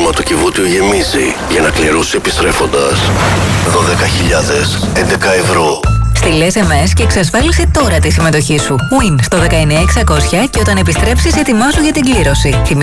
χρηματοκιβώτιο γεμίζει για να κληρώσεις επιστρέφοντας 12.011 ευρώ. Στείλε SMS και εξασφάλισε τώρα τη συμμετοχή σου. Win στο 19600 και όταν επιστρέψεις ετοιμάσου για την κλήρωση.